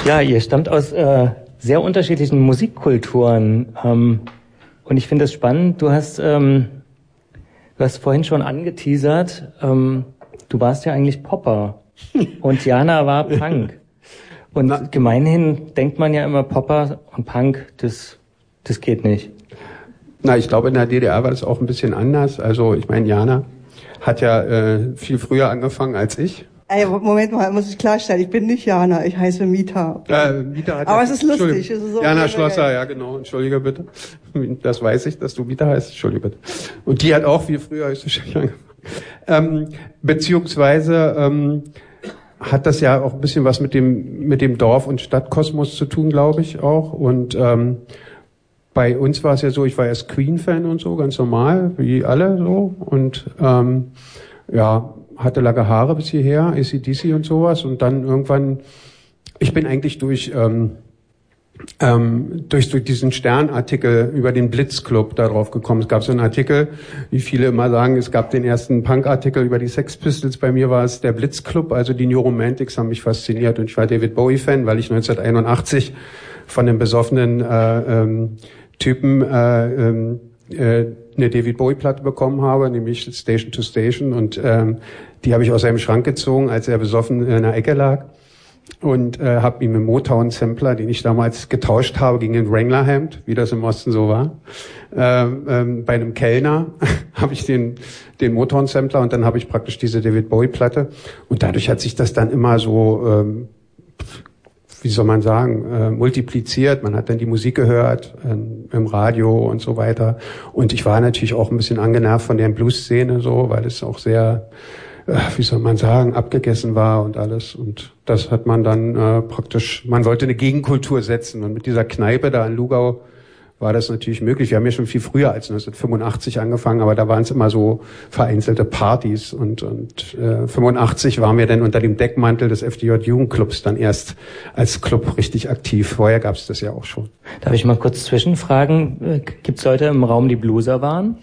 Ja, ihr stammt aus sehr unterschiedlichen Musikkulturen. Und ich finde es spannend, du hast vorhin schon angeteasert, du warst ja eigentlich Popper und Jana war Punk. Und gemeinhin denkt man ja immer, Popper und Punk, das geht nicht. Na, ich glaube, in der DDR war das auch ein bisschen anders. Also, ich meine, Jana hat ja viel früher angefangen als ich. Ey, Moment mal, muss ich klarstellen, ich bin nicht Jana, ich heiße Mita. Mita hat aber es ist lustig. Es ist so Jana Schlosser, ja genau, entschuldige bitte. Das weiß ich, dass du Mita heißt, entschuldige bitte. Und die hat auch viel früher höchstwahrscheinlich angefangen. Beziehungsweise hat das ja auch ein bisschen was mit dem Dorf- und Stadtkosmos zu tun, glaube ich auch. Und bei uns war es ja so, ich war erst Queen-Fan und so, ganz normal, wie alle so. Und ja, hatte lange Haare bis hierher, AC/DC und sowas. Und dann irgendwann, ich bin eigentlich durch diesen Stern-Artikel über den Blitzclub da drauf gekommen. Es gab so einen Artikel, wie viele immer sagen, es gab den ersten Punk-Artikel über die Sex Pistols. Bei mir war es der Blitzclub, also die New Romantics haben mich fasziniert. Und ich war David Bowie-Fan, weil ich 1981 von dem besoffenen Typen eine David Bowie-Platte bekommen habe, nämlich Station to Station, und die habe ich aus seinem Schrank gezogen, als er besoffen in einer Ecke lag, und habe ihm einen Motown-Sampler, den ich damals getauscht habe gegen den Wrangler-Hemd, wie das im Osten so war, bei einem Kellner habe ich den Motown-Sampler, und dann habe ich praktisch diese David Bowie-Platte, und dadurch hat sich das dann immer so wie soll man sagen, multipliziert. Man hat dann die Musik gehört im Radio und so weiter. Und ich war natürlich auch ein bisschen angenervt von der Blues-Szene so, weil es auch sehr, wie soll man sagen, abgegessen war und alles. Und das hat man dann praktisch, man wollte eine Gegenkultur setzen. Und mit dieser Kneipe da in Lugau war das natürlich möglich. Wir haben ja schon viel früher als 1985 angefangen, aber da waren es immer so vereinzelte Partys. Und 85 waren wir dann unter dem Deckmantel des FDJ-Jugendclubs dann erst als Club richtig aktiv. Vorher gab es das ja auch schon. Darf ich mal kurz zwischenfragen? Gibt es Leute im Raum, die Blueser waren?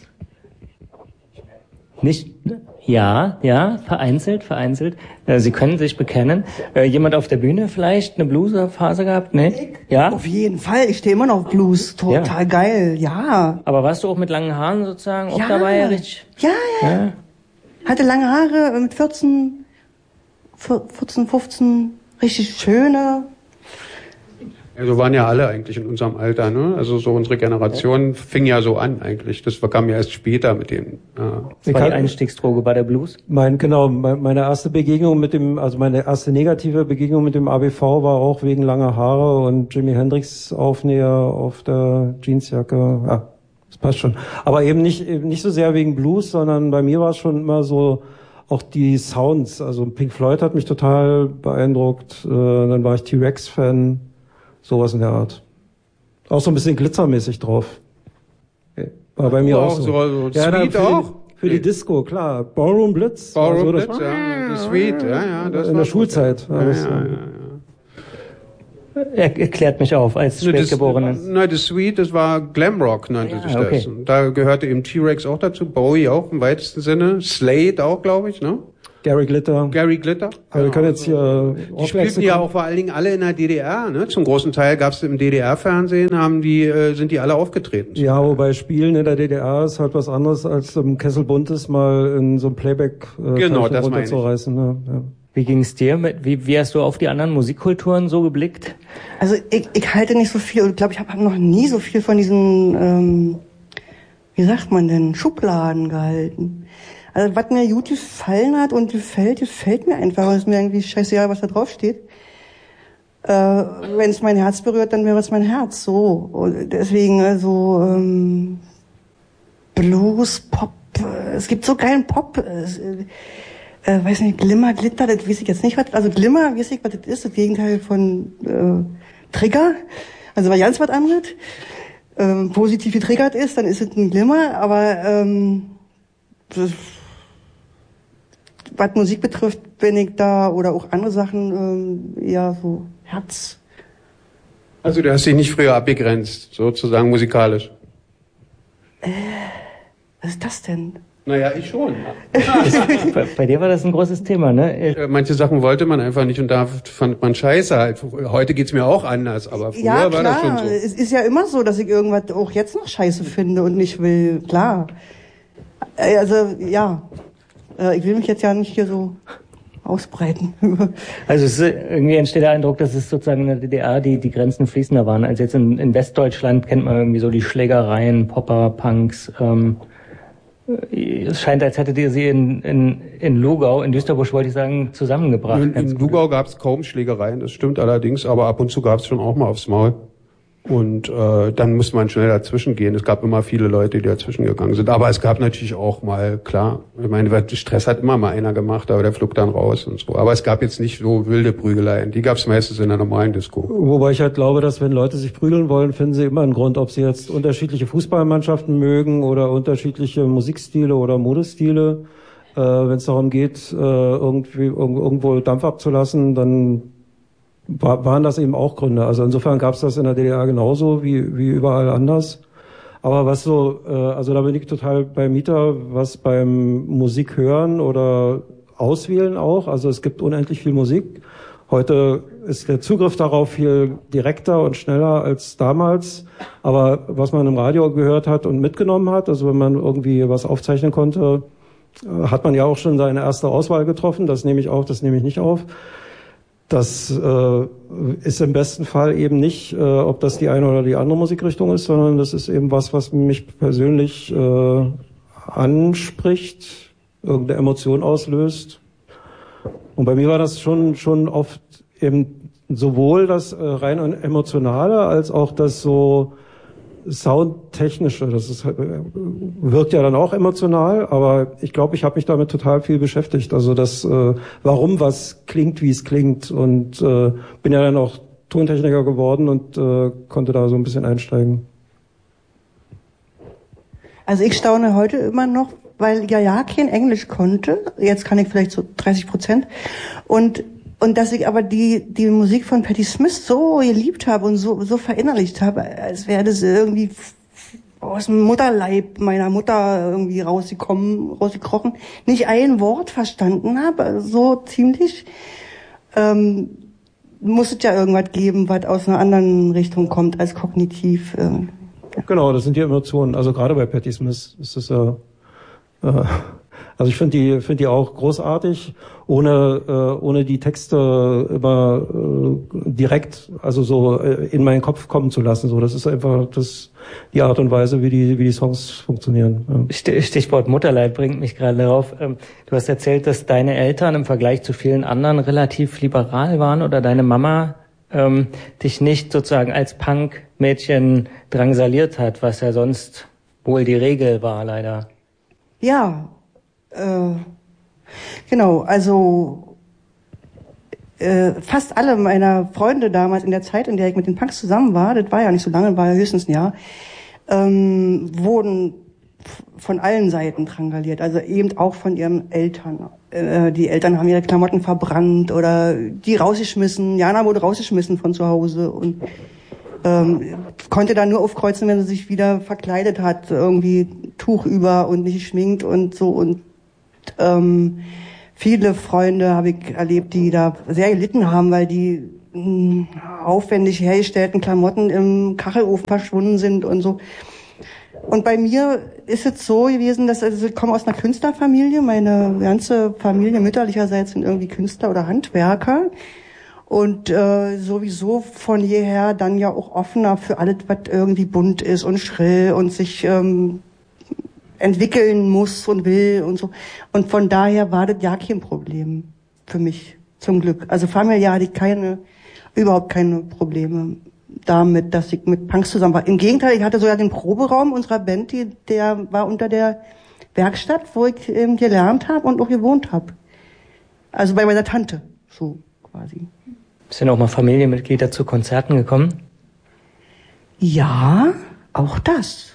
Nicht? Ja, vereinzelt. Sie können sich bekennen. Jemand auf der Bühne vielleicht eine Blueser-Phase gehabt? Nee? Ja? Auf jeden Fall, ich stehe immer noch auf Blues. Total geil, ja. Aber warst du auch mit langen Haaren sozusagen auch dabei? Richtig? Ja. Hatte lange Haare mit 14, 15, richtig schöne. Also waren ja alle eigentlich in unserem Alter, ne? Also so unsere Generation fing ja so an eigentlich. Das kam ja erst später mit dem. Das war die Einstiegsdroge bei der Blues? Meine erste Begegnung meine erste negative Begegnung mit dem ABV war auch wegen langer Haare und Jimi Hendrix Aufnäher auf der Jeansjacke. Ja, das passt schon. Aber eben nicht so sehr wegen Blues, sondern bei mir war es schon immer so, auch die Sounds. Also Pink Floyd hat mich total beeindruckt. Dann war ich T-Rex-Fan. Sowas in der Art. Auch so ein bisschen glitzermäßig drauf. War bei mir auch so. So Sweet auch? Für die Disco, klar. Ballroom Blitz. Ballroom Blitz, ja. Sweet, ja. Das in der Schulzeit. Erklärt mich auf, als Spätgeborenen. Nein, das Sweet, das war Glamrock, nannte sich das. Okay. Und da gehörte eben T-Rex auch dazu, Bowie auch im weitesten Sinne, Slade auch, glaube ich, ne? Gary Glitter. Aber wir können jetzt hier die spielten ja auch vor allen Dingen alle in der DDR, ne? Zum großen Teil gab es im DDR-Fernsehen, sind die alle aufgetreten. Ja, wobei Spielen in der DDR ist halt was anderes als im Kessel Buntes mal in so einem Playback runterzureißen. Ja. Wie ging's dir? Wie hast du auf die anderen Musikkulturen so geblickt? Also ich halte nicht so viel, ich glaube, ich habe noch nie so viel von diesen, wie sagt man denn, Schubladen gehalten. Also was mir gut gefallen hat und gefällt mir einfach. Es ist mir irgendwie scheißegal, was da drauf steht. Wenn es mein Herz berührt, dann wäre es mein Herz. So. Und deswegen also Blues, Pop. Es gibt so geilen Pop. Weiß nicht, Glimmer, Glitter, das weiß ich jetzt nicht. Also Glimmer, weiß ich, was das ist. Das Gegenteil von Trigger. Also war ganz was anderes. Positiv getriggert ist, dann ist es ein Glimmer. Aber was Musik betrifft, bin ich da, oder auch andere Sachen, eher so Herz. Also du hast dich nicht früher abgegrenzt, sozusagen musikalisch? Was ist das denn? Naja, ich schon. Bei dir war das ein großes Thema, ne? Manche Sachen wollte man einfach nicht und da fand man scheiße halt. Heute geht's mir auch anders, aber früher ja, war das schon so. Es ist ja immer so, dass ich irgendwas auch jetzt noch scheiße finde und nicht will. Klar. Also, ja. Ich will mich jetzt ja nicht hier so ausbreiten. Also irgendwie entsteht der Eindruck, dass es sozusagen in der DDR die Grenzen fließender waren. Also jetzt in Westdeutschland kennt man irgendwie so die Schlägereien, Popper, Punks. Es scheint, als hättet ihr sie in Lugau, in Düsterbusch wollte ich sagen, zusammengebracht. In Lugau gab es kaum Schlägereien, das stimmt allerdings, aber ab und zu gab es schon auch mal aufs Maul. Und dann musste man schnell dazwischen gehen. Es gab immer viele Leute, die dazwischen gegangen sind. Aber es gab natürlich auch mal, klar, ich meine, Stress hat immer mal einer gemacht, aber der flog dann raus und so. Aber es gab jetzt nicht so wilde Prügeleien. Die gab es meistens in der normalen Disco. Wobei ich halt glaube, dass wenn Leute sich prügeln wollen, finden sie immer einen Grund, ob sie jetzt unterschiedliche Fußballmannschaften mögen oder unterschiedliche Musikstile oder Modestile. Wenn es darum geht, irgendwo Dampf abzulassen, dann waren das eben auch Gründe. Also insofern gab es das in der DDR genauso wie überall anders. Aber was so, also da bin ich total bei Mieter, was beim Musik hören oder auswählen auch. Also es gibt unendlich viel Musik. Heute ist der Zugriff darauf viel direkter und schneller als damals. Aber was man im Radio gehört hat und mitgenommen hat, also wenn man irgendwie was aufzeichnen konnte, hat man ja auch schon seine erste Auswahl getroffen. Das nehme ich auf, das nehme ich nicht auf. Das ist im besten Fall eben nicht, ob das die eine oder die andere Musikrichtung ist, sondern das ist eben was mich persönlich anspricht, irgendeine Emotion auslöst. Und bei mir war das schon oft eben sowohl das rein emotionale als auch das so Soundtechnische. Das ist, wirkt ja dann auch emotional, aber ich glaube, ich habe mich damit total viel beschäftigt. Also das, warum was klingt, wie es klingt, und bin ja dann auch Tontechniker geworden und konnte da so ein bisschen einsteigen. Also ich staune heute immer noch, weil ja kein Englisch konnte. Jetzt kann ich vielleicht so 30%. Und dass ich aber die Musik von Patti Smith so geliebt habe und so verinnerlicht habe, als wäre das irgendwie aus dem Mutterleib meiner Mutter irgendwie rausgekrochen, nicht ein Wort verstanden habe, so ziemlich, muss es ja irgendwas geben, was aus einer anderen Richtung kommt als kognitiv. Ja. Genau, das sind die Emotionen. Also gerade bei Patti Smith ist es ja, also ich finde die auch großartig, ohne die Texte immer direkt, also so in meinen Kopf kommen zu lassen. So, das ist einfach die Art und Weise, wie die Songs funktionieren. Ja. Stichwort Mutterleib bringt mich gerade darauf. Du hast erzählt, dass deine Eltern im Vergleich zu vielen anderen relativ liberal waren, oder deine Mama dich nicht sozusagen als Punk-Mädchen drangsaliert hat, was ja sonst wohl die Regel war, leider. Ja, genau, also fast alle meiner Freunde damals in der Zeit, in der ich mit den Punks zusammen war, das war ja nicht so lange, war ja höchstens ein Jahr, wurden von allen Seiten drangsaliert, also eben auch von ihren Eltern. Die Eltern haben ihre Klamotten verbrannt oder die rausgeschmissen. Jana wurde rausgeschmissen von zu Hause und konnte dann nur aufkreuzen, wenn sie sich wieder verkleidet hat, irgendwie Tuch über und nicht geschminkt und so. Und viele Freunde habe ich erlebt, die da sehr gelitten haben, weil die aufwendig hergestellten Klamotten im Kachelofen verschwunden sind und so. Und bei mir ist es so gewesen, dass ich komme aus einer Künstlerfamilie. Meine ganze Familie mütterlicherseits sind irgendwie Künstler oder Handwerker. Und sowieso von jeher dann ja auch offener für alles, was irgendwie bunt ist und schrill und sich entwickeln muss und will und so. Und von daher war das ja kein Problem für mich, zum Glück. Also familiär hatte ich überhaupt keine Probleme damit, dass ich mit Punks zusammen war. Im Gegenteil, ich hatte sogar den Proberaum unserer Band, der war unter der Werkstatt, wo ich gelernt habe und auch gewohnt habe. Also bei meiner Tante, so quasi. Sind auch mal Familienmitglieder zu Konzerten gekommen? Ja, auch das.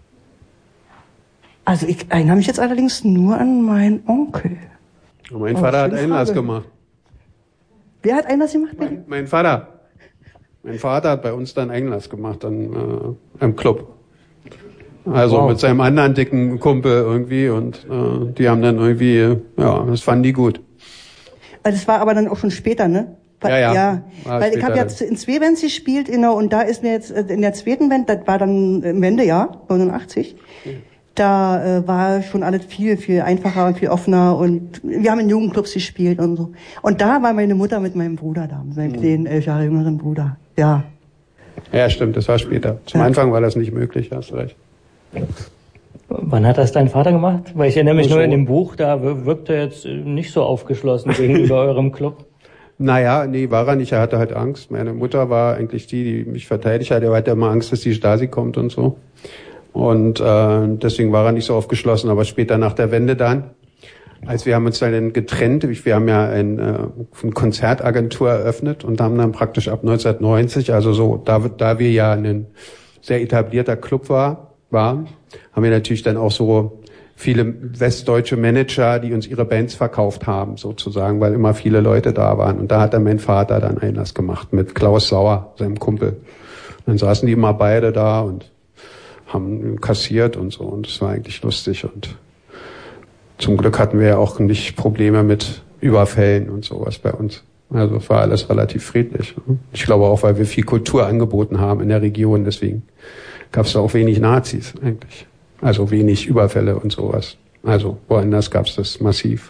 Also ich erinnere mich jetzt allerdings nur an meinen Onkel. Mein Vater hat Einlass gemacht. Wer hat Einlass gemacht? Mein Vater. Mein Vater hat bei uns dann Einlass gemacht im Club. Also mit seinem anderen dicken Kumpel irgendwie und die haben dann irgendwie, ja, das fanden die gut. Das war aber dann auch schon später, ne? Ja. Weil ich habe ja in zwei Bands gespielt, und da ist mir jetzt in der zweiten Band, das war dann im Wendejahr, 89, da war schon alles viel, viel einfacher und viel offener und wir haben in Jugendclubs gespielt und so. Und da war meine Mutter mit meinem Bruder da, mit meinem kleinen 11 Jahre jüngeren Bruder, ja. Ja, stimmt, das war später. Zum Anfang war das nicht möglich, hast du recht. Wann hat das dein Vater gemacht? Weil ich erinnere mich nur in dem Buch, da wirkt er jetzt nicht so aufgeschlossen gegenüber eurem Club. Naja, nee, war er nicht. Er hatte halt Angst. Meine Mutter war eigentlich die mich verteidigt hat. Er hatte immer Angst, dass die Stasi kommt und so. Und deswegen war er nicht so aufgeschlossen. Aber später nach der Wende dann, als wir haben uns dann getrennt, wir haben ja eine Konzertagentur eröffnet und haben dann praktisch ab 1990, also so, da wir ja ein sehr etablierter Club waren, haben wir natürlich dann auch so viele westdeutsche Manager, die uns ihre Bands verkauft haben, sozusagen, weil immer viele Leute da waren. Und da hat dann mein Vater dann Einlass gemacht mit Klaus Sauer, seinem Kumpel. Und dann saßen die immer beide da und haben kassiert und so. Und es war eigentlich lustig. Und zum Glück hatten wir ja auch nicht Probleme mit Überfällen und sowas bei uns. Also es war alles relativ friedlich. Ich glaube auch, weil wir viel Kultur angeboten haben in der Region. Deswegen gab es da auch wenig Nazis eigentlich. Also wenig Überfälle und sowas. Also woanders gab es das massiv.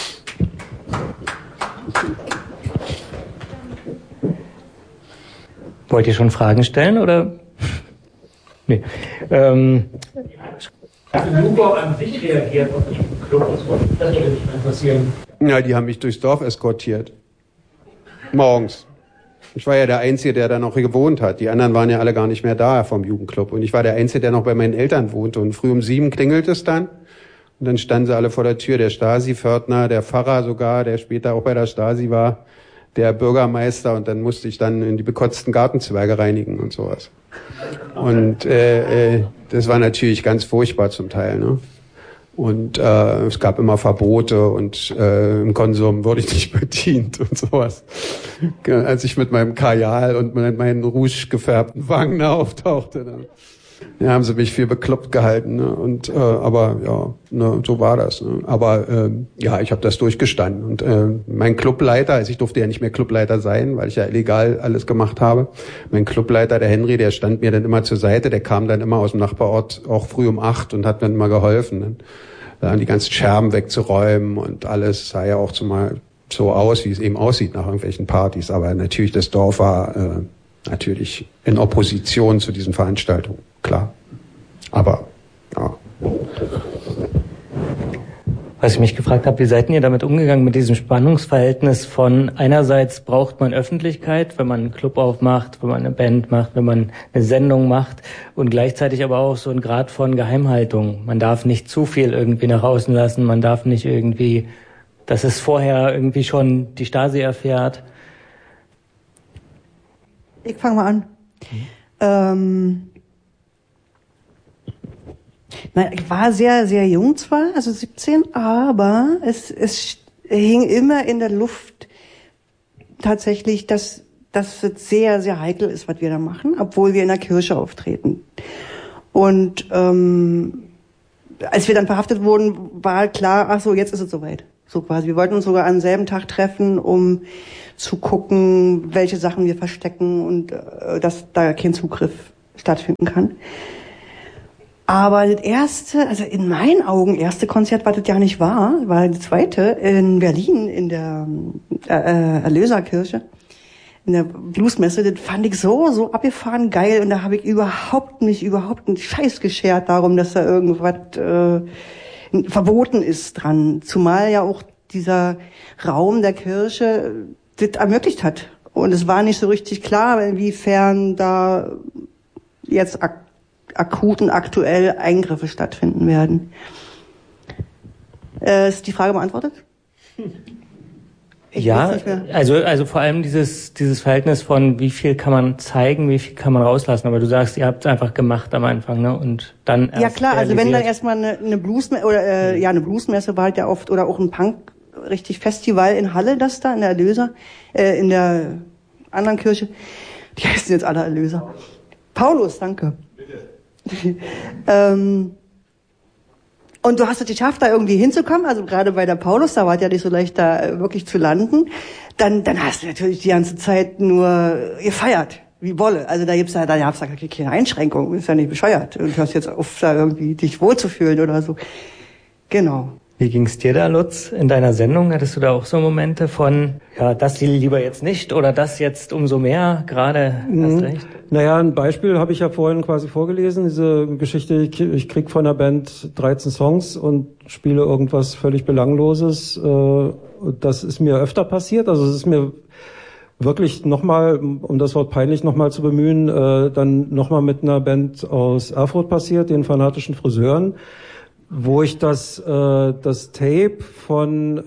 Wollt ihr schon Fragen stellen oder? Nee. Hugo an sich reagiert auf den Club, das würde mich interessieren. Ja, die haben mich durchs Dorf eskortiert. Morgens. Ich war ja der Einzige, der da noch gewohnt hat. Die anderen waren ja alle gar nicht mehr da vom Jugendclub. Und ich war der Einzige, der noch bei meinen Eltern wohnte. Und früh um 7 klingelt es dann. Und dann standen sie alle vor der Tür. Der Stasi-Pförtner, der Pfarrer sogar, der später auch bei der Stasi war, der Bürgermeister. Und dann musste ich dann in die bekotzten Gartenzwerge reinigen und sowas. Und das war natürlich ganz furchtbar zum Teil, ne? Und es gab immer Verbote und im Konsum wurde ich nicht bedient und sowas. Als ich mit meinem Kajal und mit meinen rouge gefärbten Wangen auftauchte, dann haben sie mich für bekloppt gehalten. Ne? Und aber ja, ne, so war das. Ne? Aber ja, ich habe das durchgestanden. Und mein Clubleiter, also ich durfte ja nicht mehr Clubleiter sein, weil ich ja illegal alles gemacht habe. Mein Clubleiter, der Henry, der stand mir dann immer zur Seite. Der kam dann immer aus dem Nachbarort auch früh um 8 und hat mir immer geholfen. Ne? Dann die ganzen Scherben wegzuräumen und alles sah ja auch zumal so aus, wie es eben aussieht nach irgendwelchen Partys. Aber natürlich, das Dorf war natürlich in Opposition zu diesen Veranstaltungen, klar. Aber, ja. Was ich mich gefragt habe, wie seid ihr damit umgegangen mit diesem Spannungsverhältnis von einerseits braucht man Öffentlichkeit, wenn man einen Club aufmacht, wenn man eine Band macht, wenn man eine Sendung macht und gleichzeitig aber auch so ein Grad von Geheimhaltung. Man darf nicht zu viel irgendwie nach außen lassen, man darf nicht irgendwie, dass es vorher irgendwie schon die Stasi erfährt. Ich fange mal an. Nein, ich war sehr, sehr jung zwar, also 17, aber es hing immer in der Luft tatsächlich, dass es sehr, sehr heikel ist, was wir da machen, obwohl wir in der Kirche auftreten. Und als wir dann verhaftet wurden, war halt klar, ach so, jetzt ist es soweit. So quasi. Wir wollten uns sogar am selben Tag treffen, um zu gucken, welche Sachen wir verstecken und dass da kein Zugriff stattfinden kann. Aber das erste, also in meinen Augen erste Konzert, was das ja nicht war das zweite in Berlin in der Erlöserkirche, in der Bluesmesse. Das fand ich so abgefahren geil und da habe ich überhaupt nicht Scheiß geschert darum, dass da irgendwas verboten ist dran. Zumal ja auch dieser Raum der Kirche das ermöglicht hat. Und es war nicht so richtig klar, inwiefern da jetzt akut und aktuell Eingriffe stattfinden werden. Ist die Frage beantwortet? Ja, also vor allem dieses Verhältnis von wie viel kann man zeigen, wie viel kann man rauslassen. Aber du sagst, ihr habt es einfach gemacht am Anfang, ne? Und dann erst ja klar, also wenn dann erstmal eine Bluesmesse oder eine Bluesmesse war halt ja oft oder auch ein Punk richtig Festival in Halle, das da in der Erlöser, in der anderen Kirche. Die heißen jetzt alle Erlöser. Paulus, danke. Und du hast es geschafft, da irgendwie hinzukommen, also gerade bei der Paulus, da war es ja nicht so leicht, da wirklich zu landen. Dann hast du natürlich die ganze Zeit nur gefeiert, wie Bolle. Also da gab's ja keine Einschränkung, ist ja nicht bescheuert. Und du hörst jetzt auf, da irgendwie dich wohlzufühlen oder so. Genau. Wie ging's dir da, Lutz? In deiner Sendung hattest du da auch so Momente von, ja, das lieber jetzt nicht oder das jetzt umso mehr, gerade hast recht? Naja, ein Beispiel habe ich ja vorhin quasi vorgelesen, diese Geschichte, ich krieg von der Band 13 Songs und spiele irgendwas völlig Belangloses. Das ist mir öfter passiert, also es ist mir wirklich nochmal, um das Wort peinlich nochmal zu bemühen, dann nochmal mit einer Band aus Erfurt passiert, den Fanatischen Friseuren, wo ich das Tape von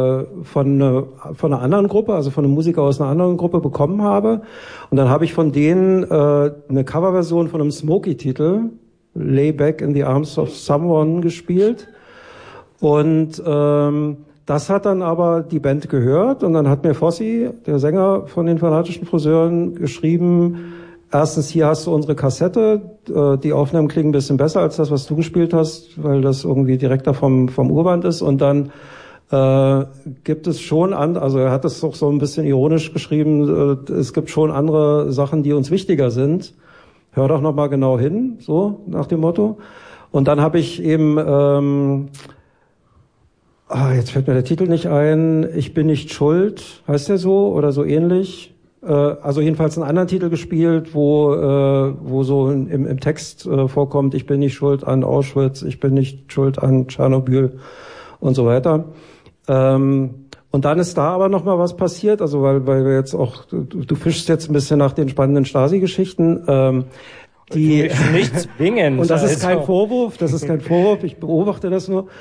einer anderen Gruppe, also von einem Musiker aus einer anderen Gruppe bekommen habe. Und dann habe ich von denen eine Coverversion von einem Smokey-Titel, Lay Back in the Arms of Someone, gespielt. Und das hat dann aber die Band gehört. Und dann hat mir Fossi, der Sänger von den Fanatischen Friseuren, geschrieben: Erstens, hier hast du unsere Kassette. Die Aufnahmen klingen ein bisschen besser als das, was du gespielt hast, weil das irgendwie direkter vom Urband ist. Und dann gibt es schon also er hat es auch so ein bisschen ironisch geschrieben, es gibt schon andere Sachen, die uns wichtiger sind. Hör doch noch mal genau hin, so nach dem Motto. Und dann habe ich eben, jetzt fällt mir der Titel nicht ein, Ich bin nicht schuld, heißt der so oder so ähnlich. Also jedenfalls einen anderen Titel gespielt, wo so im Text vorkommt: Ich bin nicht schuld an Auschwitz, ich bin nicht schuld an Tschernobyl und so weiter. Und dann ist da aber noch mal was passiert, also weil wir jetzt auch, du fischst jetzt ein bisschen nach den spannenden Stasi-Geschichten, die nicht zwingen. Und das ist kein Vorwurf, ich beobachte das nur.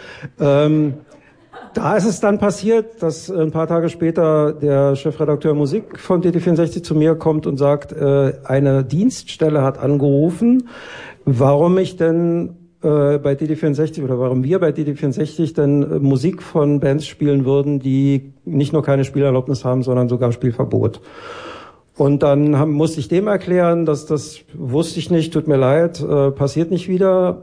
Da ist es dann passiert, dass ein paar Tage später der Chefredakteur Musik von DT64 zu mir kommt und sagt, eine Dienststelle hat angerufen, warum ich denn bei DT64 oder warum wir bei DT64 denn Musik von Bands spielen würden, die nicht nur keine Spielerlaubnis haben, sondern sogar Spielverbot. Und dann musste ich dem erklären, dass das wusste ich nicht, tut mir leid, passiert nicht wieder.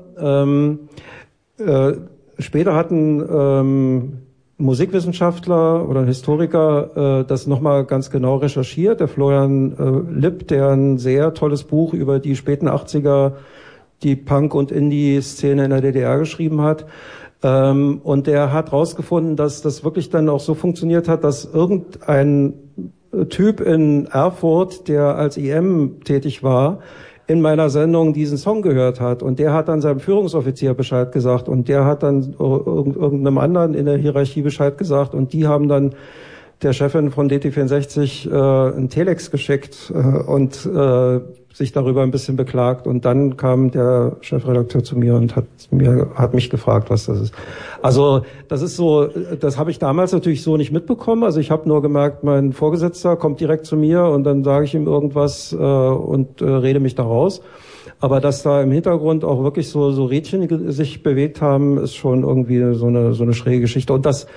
Später hat ein Musikwissenschaftler oder ein Historiker das nochmal ganz genau recherchiert, der Florian Lipp, der ein sehr tolles Buch über die späten 80er, die Punk- und Indie-Szene in der DDR geschrieben hat. Und der hat rausgefunden, dass das wirklich dann auch so funktioniert hat, dass irgendein Typ in Erfurt, der als IM tätig war, in meiner Sendung diesen Song gehört hat. Und der hat dann seinem Führungsoffizier Bescheid gesagt. Und der hat dann irgendeinem anderen in der Hierarchie Bescheid gesagt. Und die haben dann der Chefin von DT64 ein Telex geschickt und sich darüber ein bisschen beklagt. Und dann kam der Chefredakteur zu mir und hat mich gefragt, was das ist. Also das ist so, das habe ich damals natürlich so nicht mitbekommen. Also ich habe nur gemerkt, mein Vorgesetzter kommt direkt zu mir und dann sage ich ihm irgendwas und rede mich da raus. Aber dass da im Hintergrund auch wirklich so Rädchen sich bewegt haben, ist schon irgendwie so eine schräge Geschichte. Und das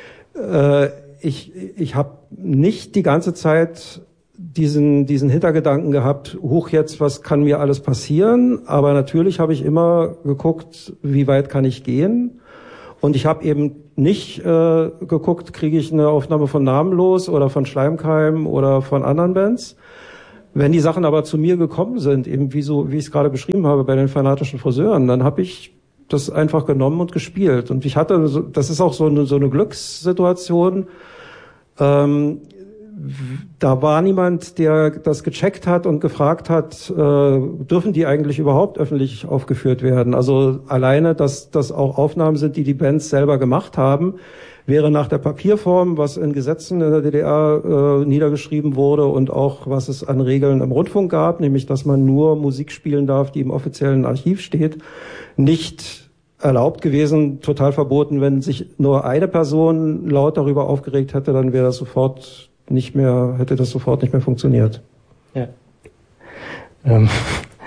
ich habe nicht die ganze Zeit diesen Hintergedanken gehabt, jetzt, was kann mir alles passieren? Aber natürlich habe ich immer geguckt, wie weit kann ich gehen? Und ich habe eben nicht geguckt, kriege ich eine Aufnahme von Namenlos oder von Schleimkeim oder von anderen Bands. Wenn die Sachen aber zu mir gekommen sind, eben wie ich es gerade beschrieben habe bei den Fanatischen Friseuren, dann habe ich das einfach genommen und gespielt. Und ich hatte, das ist auch so eine Glückssituation. Da war niemand, der das gecheckt hat und gefragt hat, dürfen die eigentlich überhaupt öffentlich aufgeführt werden? Also alleine, dass das auch Aufnahmen sind, die Bands selber gemacht haben, wäre nach der Papierform, was in Gesetzen in der DDR niedergeschrieben wurde und auch was es an Regeln im Rundfunk gab, nämlich dass man nur Musik spielen darf, die im offiziellen Archiv steht, nicht erlaubt gewesen, total verboten. Wenn sich nur eine Person laut darüber aufgeregt hätte, dann wäre das sofort nicht mehr funktioniert. Ja.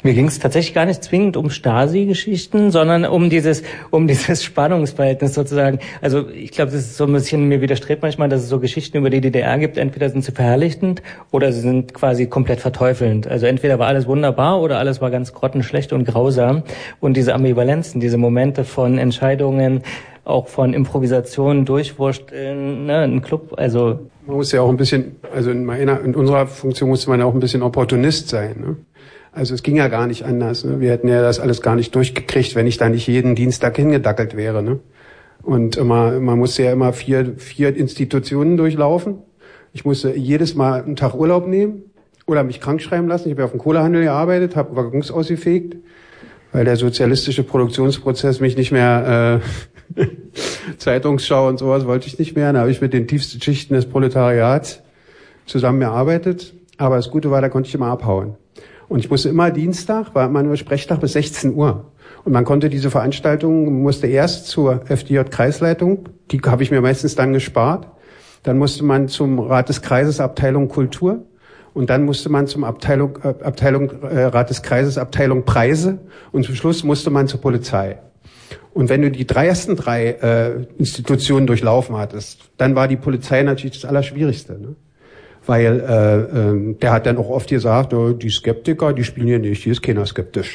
Mir ging es tatsächlich gar nicht zwingend um Stasi-Geschichten, sondern um dieses Spannungsverhältnis sozusagen. Also ich glaube, das ist so ein bisschen, mir widerstrebt manchmal, dass es so Geschichten über die DDR gibt, entweder sind sie verherrlichtend oder sie sind quasi komplett verteufelnd. Also entweder war alles wunderbar oder alles war ganz grottenschlecht und grausam. Und diese Ambivalenzen, diese Momente von Entscheidungen, auch von Improvisationen, Durchwursteln, ne, ein Club, also... Man muss ja auch ein bisschen, also in unserer Funktion musste man ja auch ein bisschen Opportunist sein, ne? Also es ging ja gar nicht anders. Ne? Wir hätten ja das alles gar nicht durchgekriegt, wenn ich da nicht jeden Dienstag hingedackelt wäre. Ne? Und man musste ja immer vier Institutionen durchlaufen. Ich musste jedes Mal einen Tag Urlaub nehmen oder mich krank schreiben lassen. Ich habe ja auf dem Kohlehandel gearbeitet, habe Waggons ausgefegt, weil der sozialistische Produktionsprozess mich nicht mehr Zeitungsschau und sowas wollte ich nicht mehr. Da habe ich mit den tiefsten Schichten des Proletariats zusammengearbeitet. Aber das Gute war, da konnte ich immer abhauen. Und ich musste immer Dienstag, war immer nur Sprechtag bis 16 Uhr. Und man konnte diese Veranstaltung, musste erst zur FDJ-Kreisleitung, die habe ich mir meistens dann gespart. Dann musste man zum Rat des Kreises Abteilung Kultur. Und dann musste man zum Rat des Kreises Abteilung Preise. Und zum Schluss musste man zur Polizei. Und wenn du die ersten drei Institutionen durchlaufen hattest, dann war die Polizei natürlich das Allerschwierigste, ne? Weil der hat dann auch oft gesagt, die Skeptiker, die spielen hier nicht, hier ist keiner skeptisch.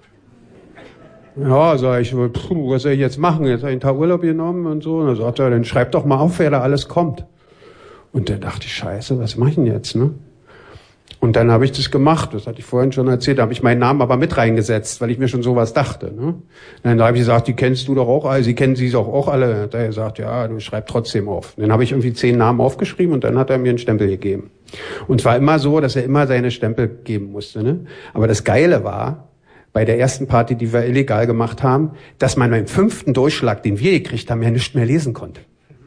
Ja, sag ich, was soll ich jetzt machen? Jetzt habe ich einen Tag Urlaub genommen und so. Und dann sagt er, dann schreib doch mal auf, wer da alles kommt. Und dann dachte ich, scheiße, was mache ich denn jetzt, ne? Und dann habe ich das gemacht, das hatte ich vorhin schon erzählt, da habe ich meinen Namen aber mit reingesetzt, weil ich mir schon sowas dachte. Ne? Dann habe ich gesagt, die kennst du doch auch alle, sie kennen sie doch auch alle. Dann hat er gesagt, ja, du schreib trotzdem auf. Dann habe ich irgendwie 10 Namen aufgeschrieben und dann hat er mir einen Stempel gegeben. Und es war immer so, dass er immer seine Stempel geben musste. Ne? Aber das Geile war, bei der ersten Party, die wir illegal gemacht haben, dass man beim 5. Durchschlag, den wir gekriegt haben, ja nichts mehr lesen konnte.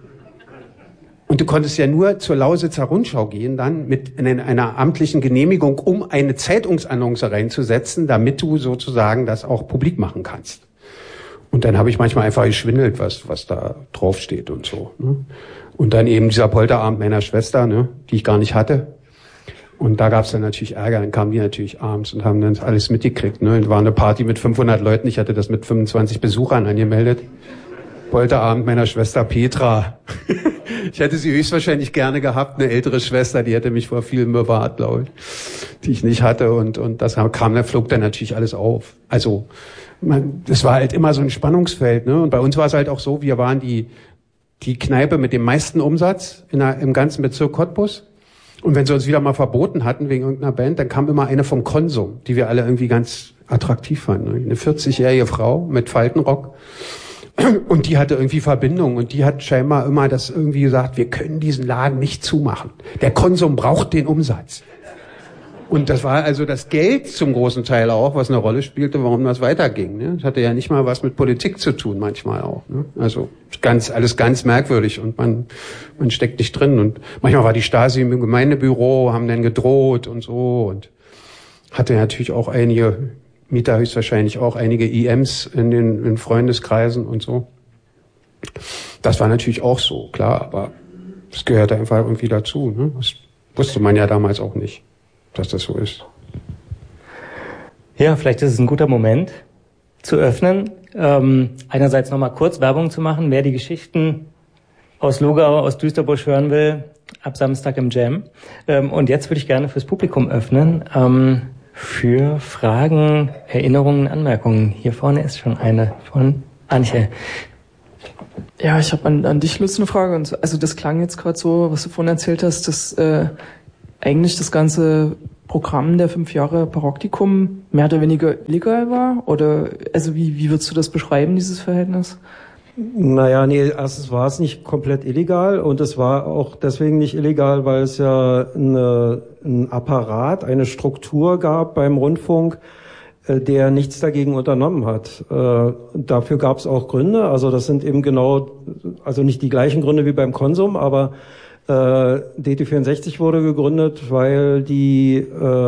Und du konntest ja nur zur Lausitzer Rundschau gehen, dann mit einer amtlichen Genehmigung, um eine Zeitungsannonce reinzusetzen, damit du sozusagen das auch publik machen kannst. Und dann habe ich manchmal einfach geschwindelt, was da draufsteht und so. Ne? Und dann eben dieser Polterabend meiner Schwester, ne, die ich gar nicht hatte. Und da gab es dann natürlich Ärger, dann kamen die natürlich abends und haben dann alles mitgekriegt. Ne? War eine Party mit 500 Leuten, ich hatte das mit 25 Besuchern angemeldet. Polterabend meiner Schwester Petra. Ich hätte sie höchstwahrscheinlich gerne gehabt, eine ältere Schwester, die hätte mich vor vielen bewahrt, glaube ich, die ich nicht hatte. Und das flog dann natürlich alles auf. Also, das war halt immer so ein Spannungsfeld, ne? Und bei uns war es halt auch so, wir waren die Kneipe mit dem meisten Umsatz im ganzen Bezirk Cottbus. Und wenn sie uns wieder mal verboten hatten wegen irgendeiner Band, dann kam immer eine vom Konsum, die wir alle irgendwie ganz attraktiv fanden. Eine 40-jährige Frau mit Faltenrock. Und die hatte irgendwie Verbindung und die hat scheinbar immer das irgendwie gesagt, wir können diesen Laden nicht zumachen. Der Konsum braucht den Umsatz. Und das war also das Geld zum großen Teil auch, was eine Rolle spielte, warum das weiterging. Ne? Das hatte ja nicht mal was mit Politik zu tun, manchmal auch. Ne? Also alles ganz merkwürdig und man steckt nicht drin. Und manchmal war die Stasi im Gemeindebüro, haben dann gedroht und so und hatte natürlich auch einige Mieter höchstwahrscheinlich auch einige IMs in Freundeskreisen und so. Das war natürlich auch so, klar, aber das gehörte einfach irgendwie dazu. Ne? Das wusste man ja damals auch nicht, dass das so ist. Ja, vielleicht ist es ein guter Moment zu öffnen. Einerseits nochmal kurz Werbung zu machen, wer die Geschichten aus Lugau, aus Düsterbusch hören will, ab Samstag im Jam. Und jetzt würde ich gerne fürs Publikum öffnen. Für Fragen, Erinnerungen, Anmerkungen. Hier vorne ist schon eine von Antje. Ja, ich habe an dich, Lutz, eine Frage. Und also das klang jetzt gerade so, was du vorhin erzählt hast, dass eigentlich das ganze Programm der 5 Jahre Paraktikum mehr oder weniger illegal war? Oder also wie würdest du das beschreiben, dieses Verhältnis? Naja, nee, erstens war es nicht komplett illegal und es war auch deswegen nicht illegal, weil es ja ein Apparat, eine Struktur gab beim Rundfunk, der nichts dagegen unternommen hat. Dafür gab es auch Gründe, also das sind eben genau, also nicht die gleichen Gründe wie beim Konsum, aber DT64 wurde gegründet, weil die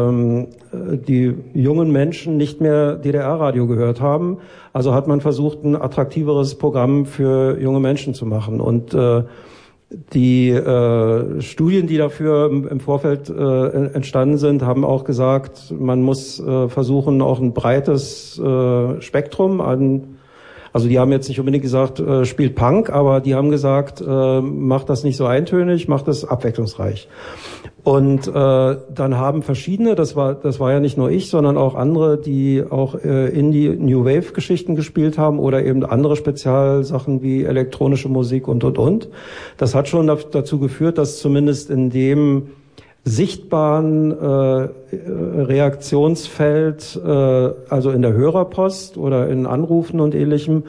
jungen Menschen nicht mehr DDR-Radio gehört haben. Also hat man versucht, ein attraktiveres Programm für junge Menschen zu machen. Und Die Studien, die dafür im Vorfeld entstanden sind, haben auch gesagt, man muss versuchen, auch ein breites Spektrum an, also die haben jetzt nicht unbedingt gesagt, spielt Punk, aber die haben gesagt, macht das nicht so eintönig, macht das abwechslungsreich. Und dann haben verschiedene, das war ja nicht nur ich, sondern auch andere, die auch Indie New Wave Geschichten gespielt haben oder eben andere Spezialsachen wie elektronische Musik und. Das hat schon dazu geführt, dass zumindest in dem sichtbaren Reaktionsfeld, also in der Hörerpost oder in Anrufen und Ähnlichem,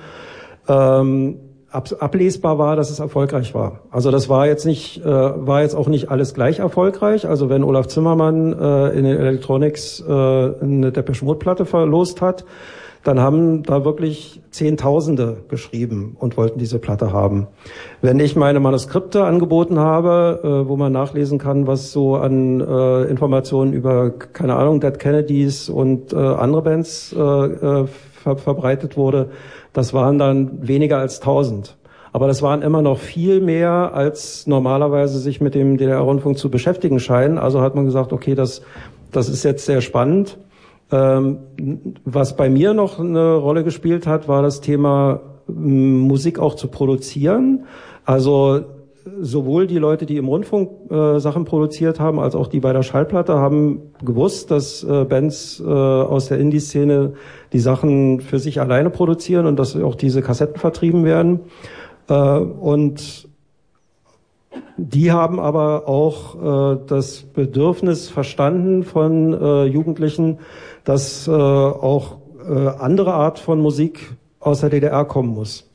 ablesbar war, dass es erfolgreich war. Also das war jetzt auch nicht alles gleich erfolgreich. Also wenn Olaf Zimmermann in den Electronics eine Depeche Mode Platte verlost hat, dann haben da wirklich Zehntausende geschrieben und wollten diese Platte haben. Wenn ich meine Manuskripte angeboten habe, wo man nachlesen kann, was so an Informationen über, keine Ahnung, Dead Kennedys und andere Bands verbreitet wurde, das waren dann weniger als 1000. Aber das waren immer noch viel mehr, als normalerweise sich mit dem DDR-Rundfunk zu beschäftigen scheinen. Also hat man gesagt, okay, das ist jetzt sehr spannend. Was bei mir noch eine Rolle gespielt hat, war das Thema Musik auch zu produzieren. Also sowohl die Leute, die im Rundfunk Sachen produziert haben, als auch die bei der Schallplatte haben gewusst, dass Bands aus der Indie-Szene die Sachen für sich alleine produzieren und dass auch diese Kassetten vertrieben werden. Und die haben aber auch das Bedürfnis verstanden von Jugendlichen, dass auch andere Art von Musik aus der DDR kommen muss.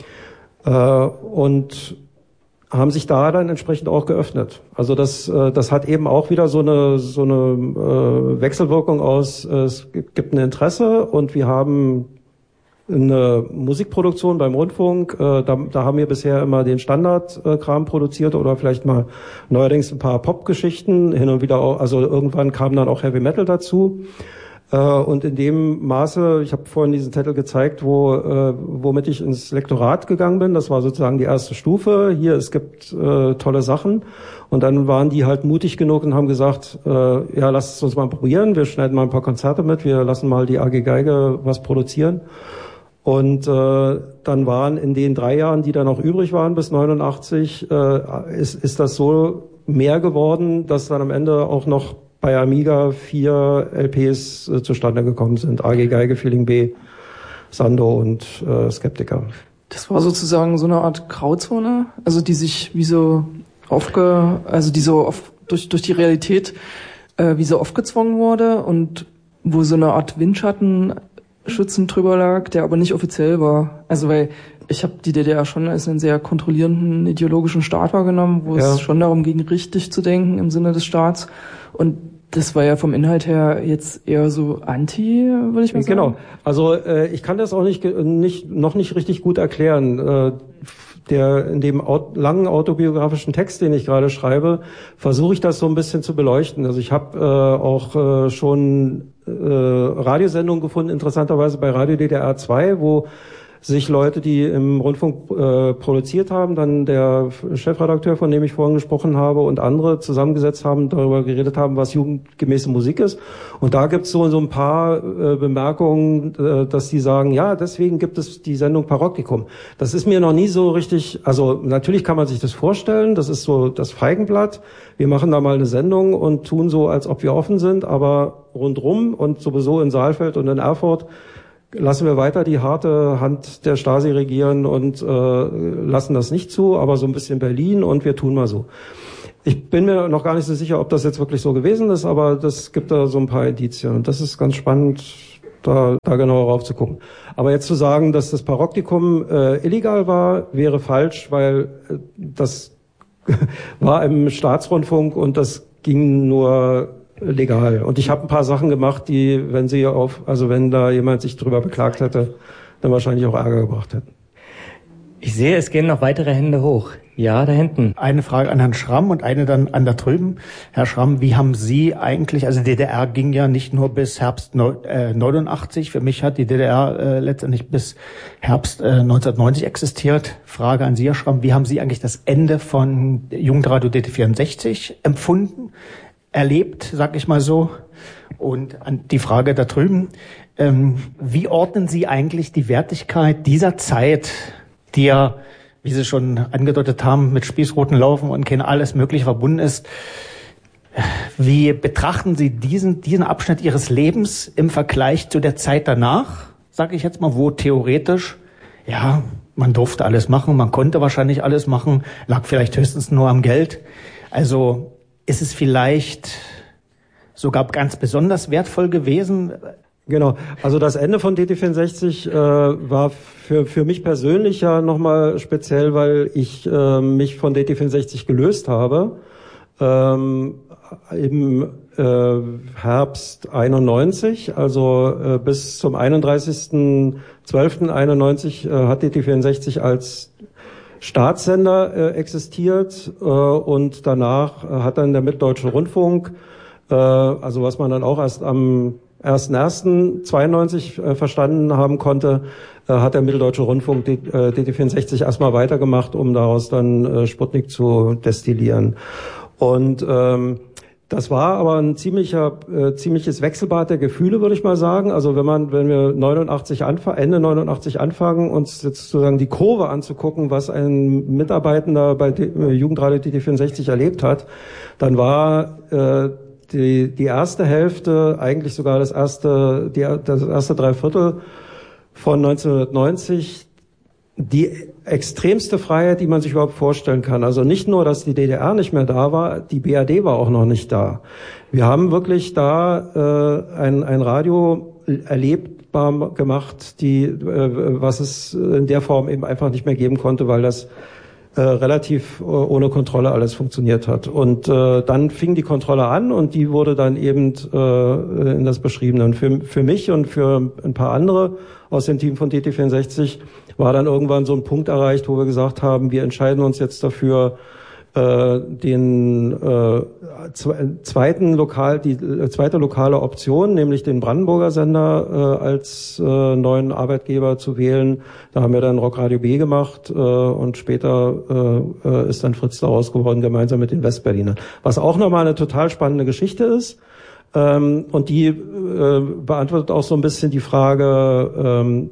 Und haben sich da dann entsprechend auch geöffnet. Also das hat eben auch wieder so eine Wechselwirkung aus, es gibt ein Interesse und wir haben eine Musikproduktion beim Rundfunk, da haben wir bisher immer den Standardkram produziert oder vielleicht mal neuerdings ein paar Popgeschichten, hin und wieder auch, also irgendwann kam dann auch Heavy Metal dazu. Und in dem Maße, ich habe vorhin diesen Zettel gezeigt, womit ich ins Lektorat gegangen bin, das war sozusagen die erste Stufe. Hier, es gibt tolle Sachen. Und dann waren die halt mutig genug und haben gesagt, ja, lasst es uns mal probieren, wir schneiden mal ein paar Konzerte mit, wir lassen mal die AG Geige was produzieren. Und dann waren in den 3 Jahren, die da noch übrig waren bis 89, ist das so mehr geworden, dass dann am Ende auch noch bei Amiga 4 LPs zustande gekommen sind. AG Geige, Feeling B, Sando und Skeptiker. Das war sozusagen so eine Art Grauzone, also die sich wie so durch die Realität wie so aufgezwungen wurde und wo so eine Art Windschatten schützend drüber lag, der aber nicht offiziell war. Also weil ich habe die DDR schon als einen sehr kontrollierenden ideologischen Staat wahrgenommen, wo es schon darum ging, richtig zu denken im Sinne des Staats. Und das war ja vom Inhalt her jetzt eher so anti, würde ich mal sagen. Genau. Also ich kann das auch noch nicht richtig gut erklären. In dem langen autobiografischen Text, den ich gerade schreibe, versuche ich das so ein bisschen zu beleuchten. Also ich habe auch schon Radiosendungen gefunden, interessanterweise bei Radio DDR 2, wo sich Leute, die im Rundfunk produziert haben, dann der Chefredakteur, von dem ich vorhin gesprochen habe, und andere zusammengesetzt haben, darüber geredet haben, was jugendgemäße Musik ist. Und da gibt es so ein paar Bemerkungen, dass die sagen, ja, deswegen gibt es die Sendung Paroktikum. Das ist mir noch nie so richtig, also natürlich kann man sich das vorstellen, das ist so das Feigenblatt. Wir machen da mal eine Sendung und tun so, als ob wir offen sind, aber rundrum und sowieso in Saalfeld und in Erfurt lassen wir weiter die harte Hand der Stasi regieren und lassen das nicht zu, aber so ein bisschen Berlin und wir tun mal so. Ich bin mir noch gar nicht so sicher, ob das jetzt wirklich so gewesen ist, aber das gibt da so ein paar Indizien und das ist ganz spannend, da genauer rauf zu gucken. Aber jetzt zu sagen, dass das Paroktikum illegal war, wäre falsch, weil das war im Staatsrundfunk und das ging nur legal. Und ich habe ein paar Sachen gemacht, die, wenn da jemand sich drüber beklagt hätte, dann wahrscheinlich auch Ärger gebracht hätten. Ich sehe, es gehen noch weitere Hände hoch. Ja, da hinten. Eine Frage an Herrn Schramm und eine dann an da drüben. Herr Schramm, wie haben Sie eigentlich, also die DDR ging ja nicht nur bis Herbst 89, für mich hat die DDR letztendlich bis Herbst 1990 existiert. Frage an Sie, Herr Schramm, wie haben Sie eigentlich das Ende von Jugendradio DT64 empfunden, erlebt, sag ich mal so? Und an die Frage da drüben, wie ordnen Sie eigentlich die Wertigkeit dieser Zeit, die ja, wie Sie schon angedeutet haben, mit spießroten Laufen und kein alles Mögliche verbunden ist. Wie betrachten Sie diesen Abschnitt Ihres Lebens im Vergleich zu der Zeit danach, sage ich jetzt mal, wo theoretisch, ja, man durfte alles machen, man konnte wahrscheinlich alles machen, lag vielleicht höchstens nur am Geld. Also ist es vielleicht sogar ganz besonders wertvoll gewesen? Genau, also das Ende von DT64 war für mich persönlich ja nochmal speziell, weil ich mich von DT64 gelöst habe. Im Herbst 91, also bis zum 31.12.91 hat DT64 als Staatssender existiert und danach hat dann der Mitteldeutsche Rundfunk, also was man dann auch erst am 1.1.92 verstanden haben konnte, hat der Mitteldeutsche Rundfunk DT64 erstmal weitergemacht, um daraus dann Sputnik zu destillieren. Und das war aber ein ziemliches Wechselbad der Gefühle, würde ich mal sagen. Also wenn wir Ende 89 anfangen, uns jetzt sozusagen die Kurve anzugucken, was ein Mitarbeitender bei Jugendradio DT64 erlebt hat, dann war die erste Hälfte, eigentlich sogar das erste Dreiviertel von 1990, die extremste Freiheit, die man sich überhaupt vorstellen kann. Also nicht nur, dass die DDR nicht mehr da war, die BRD war auch noch nicht da. Wir haben wirklich da ein Radio erlebbar gemacht, was es in der Form eben einfach nicht mehr geben konnte, weil das relativ ohne Kontrolle alles funktioniert hat. Und dann fing die Kontrolle an und die wurde dann eben in das Beschriebene. Und für mich und für ein paar andere aus dem Team von DT64 war dann irgendwann so ein Punkt erreicht, wo wir gesagt haben, wir entscheiden uns jetzt dafür, die zweite lokale Option, nämlich den Brandenburger Sender als neuen Arbeitgeber zu wählen. Da haben wir dann Rockradio B gemacht und später ist dann Fritz daraus geworden, gemeinsam mit den Westberlinern. Was auch nochmal eine total spannende Geschichte ist. Und die beantwortet auch so ein bisschen die Frage,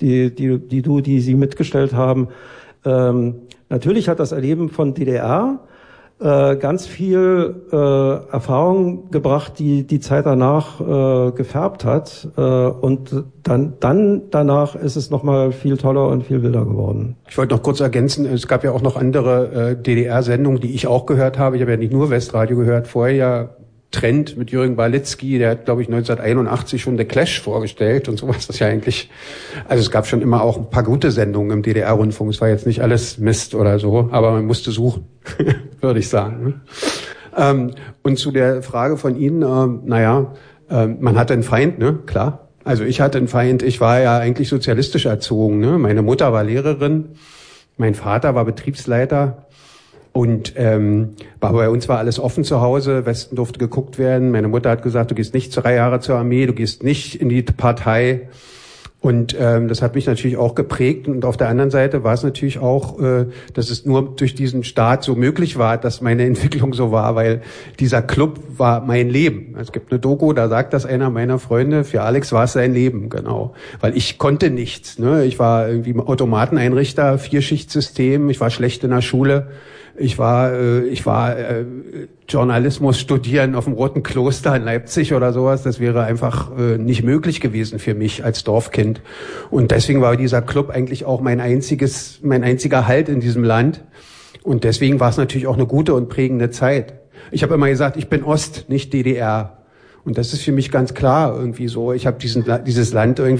die Sie mitgestellt haben. Natürlich hat das Erleben von DDR ganz viel Erfahrung gebracht, die Zeit danach gefärbt hat. Und dann danach ist es nochmal viel toller und viel wilder geworden. Ich wollte noch kurz ergänzen, es gab ja auch noch andere DDR-Sendungen, die ich auch gehört habe. Ich habe ja nicht nur Westradio gehört, vorher ja Trend mit Jürgen Balitzky, der hat, glaube ich, 1981 schon The Clash vorgestellt und sowas. Das ist ja eigentlich, also es gab schon immer auch ein paar gute Sendungen im DDR-Rundfunk. Es war jetzt nicht alles Mist oder so, aber man musste suchen, würde ich sagen. Und zu der Frage von Ihnen, man hatte einen Feind, ne, klar. Also ich hatte einen Feind, ich war ja eigentlich sozialistisch erzogen, ne. Meine Mutter war Lehrerin, mein Vater war Betriebsleiter. Und bei uns war alles offen zu Hause, Westen durfte geguckt werden. Meine Mutter hat gesagt, du gehst nicht 3 Jahre zur Armee, du gehst nicht in die Partei. Und das hat mich natürlich auch geprägt. Und auf der anderen Seite war es natürlich auch, dass es nur durch diesen Staat so möglich war, dass meine Entwicklung so war, weil dieser Club war mein Leben. Es gibt eine Doku, da sagt das einer meiner Freunde, für Alex war es sein Leben, genau. Weil ich konnte nichts, ne? Ich war irgendwie Automateneinrichter, 4-Schichtsystem, ich war schlecht in der Schule. Ich war Journalismus studieren auf dem Roten Kloster in Leipzig oder sowas. Das wäre einfach nicht möglich gewesen für mich als Dorfkind. Und deswegen war dieser Club eigentlich auch mein einziger Halt in diesem Land. Und deswegen war es natürlich auch eine gute und prägende Zeit. Ich habe immer gesagt, ich bin Ost, nicht DDR. Und das ist für mich ganz klar irgendwie so. Ich habe dieses Land irgendwie